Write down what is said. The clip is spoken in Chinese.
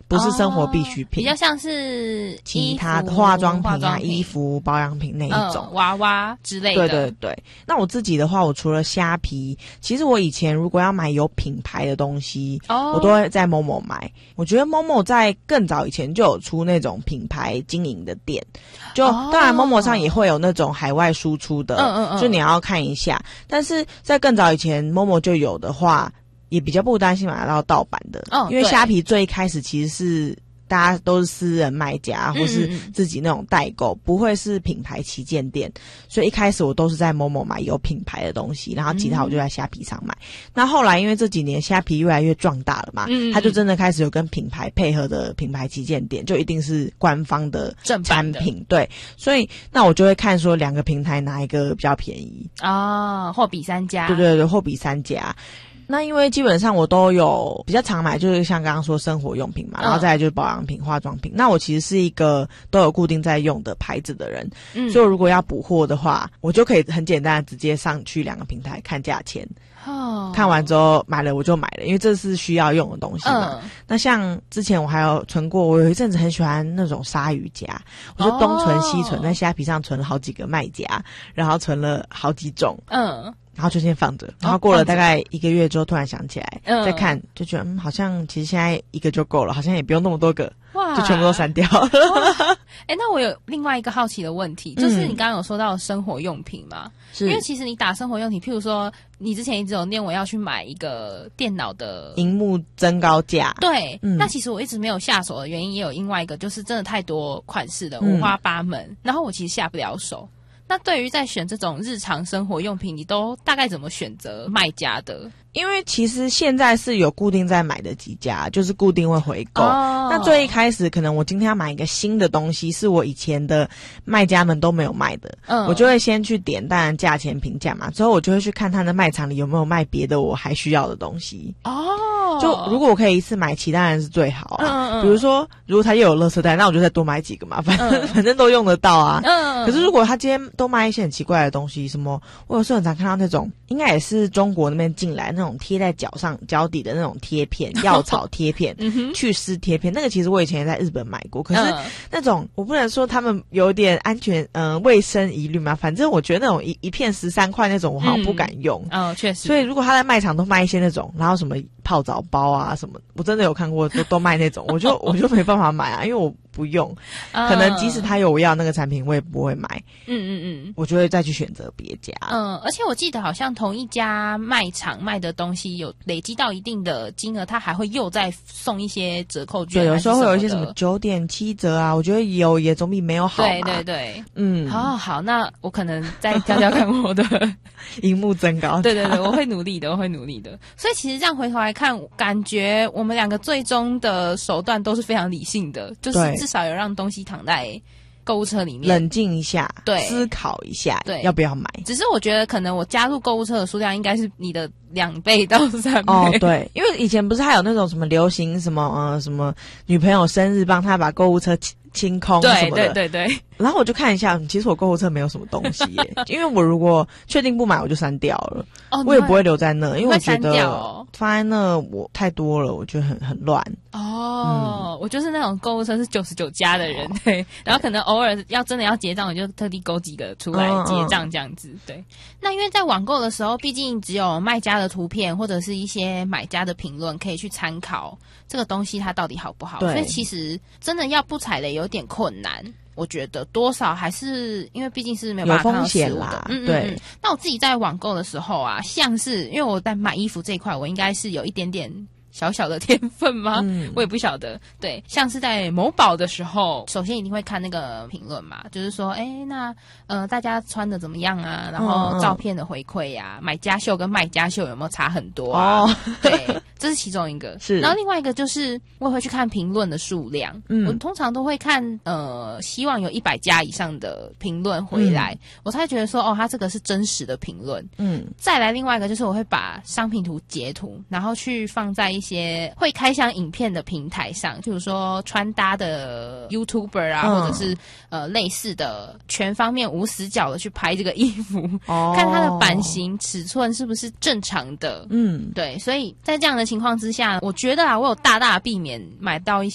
不是生活必需品， 比较像是其他的化妆品啊、衣服、保养品那一种， 娃娃之类的。 对对对。那我自己的话，我除了虾皮，其实我以前如果要买有品牌的东西，我都会在 Momo 买。我觉得 Momo 在更早以前就有出那种品牌经营的店，就当然 Momo 上也会有那种海外输出的，就你要看一下。但是在更早以前 Momo 就有的话，也比较不担心买到盗版的，因为虾皮最一开始其实是大家都是私人卖家或是自己那种代购，不会是品牌旗舰店，所以一开始我都是在 Momo 买有品牌的东西，然后其他我就在虾皮上买。那后来因为这几年虾皮越来越壮大了嘛，它就真的开始有跟品牌配合的品牌旗舰店，就一定是官方的产品，对，所以那我就会看说两个平台哪一个比较便宜货比三家， 对对对，货比三家。那因为基本上我都有比较常买，就是像刚刚说生活用品嘛，然后再来就是保养品、化妆品。那我其实是一个都有固定在用的牌子的人，所以我如果要补货的话，我就可以很简单的直接上去两个平台看价钱，看完之后买了我就买了，因为这是需要用的东西嘛。那像之前我还有存过，我有一阵子很喜欢那种鲨鱼夹，我就东存西存，在虾皮上存了好几个卖家，然后存了好几种，然后就先放着，然后过了大概1个月之后突然想起来，再看就觉得好像其实现在一个就够了，好像也不用那么多个，就全部都删掉了。 那我有另外一个好奇的问题，就是你刚刚有说到生活用品嘛，因为其实你打生活用品，譬如说你之前一直有念我要去买一个电脑的萤幕增高架， 对，那其实我一直没有下手的原因也有另外一个，就是真的太多款式的五花八门，然后我其实下不了手。那对于在选这种日常生活用品，你都大概怎么选择卖家的？ 因为其实现在是有固定在买的几家，就是固定会回购。那最一开始可能我今天要买一个新的东西，是我以前的卖家们都没有卖的，我就会先去点，当然价钱评价嘛，之后我就会去看他的卖场里有没有卖别的我还需要的东西。就如果我可以一次买齐，当然是最好啊。比如说，如果他又有垃圾袋，那我就再多买几个嘛，反正都用得到啊。可是如果他今天都卖一些很奇怪的东西，什么我有时候很常看到那种，应该也是中国那边进来那种贴在脚底的那种贴片，药草贴片、祛湿贴片，那个其实我以前也在日本买过。可是那种我不能说他们有点安全卫生疑虑嘛，反正我觉得那种一片13块那种我好像不敢用。 确实。 所以如果他在卖场都卖一些那种，然后什么泡澡包啊什么，我真的有看过都卖那种，我就没办法买啊，因为我不用，可能即使他有我要那个产品，我也不会买。我就会再去选择别家。 而且我记得好像同一家卖场卖的东西有累积到一定的金额，他还会又再送一些折扣券。 对，有时候会有一些什么9.7折啊，我觉得有也总比没有好嘛。 对对对，好，那我可能再挑挑看我的萤幕增高。 对对对，我会努力的。所以其实这样回头来看，感觉我们两个最终的手段都是非常理性的，就是至少有让东西躺在购物车里面冷静一下， 对， 思考一下， 对， 要不要买。 只是我觉得可能我加入购物车的数量应该是你的2倍到3倍。 对，因为以前不是还有那种什么流行什么什么女朋友生日帮她把购物车清空什么的， 对。 然后我就看一下，其实我购物车没有什么东西耶，因为我如果确定不买，我就删掉了，我也不会留在那，因为我觉得放在那我太多了，我觉得很乱。 我就是那种购物车是99家的人，对，然后可能偶尔真的要结账，我就特地勾几个出来结账这样子，对。那因为在网购的时候，毕竟只有卖家的图片或者是一些买家的评论可以去参考这个东西它到底好不好，所以其实真的要不踩雷有点困难。我觉得多少还是因为毕竟是没有办法看到实物的，对。那我自己在网购的时候啊，像是因为我在买衣服这一块，我应该是有一点点小小的天分吗？我也不晓得。对，像是在某宝的时候，首先一定会看那个评论嘛，就是说，那大家穿的怎么样啊？然后照片的回馈呀，买家秀跟卖家秀有没有差很多啊？对，这是其中一个。是。然后另外一个就是我也会去看评论的数量，我通常都会看希望有100家以上的评论回来，我才觉得说它这个是真实的评论。再来另外一个就是我会把商品图截图，然后去放在一些会开箱影片的平台上，譬如说穿搭的 YouTuber 啊，或者是类似的全方面无死角的去拍这个衣服，看它的版型尺寸是不是正常的。对，所以在这样的情况之下，我觉得我有大大避免买到一些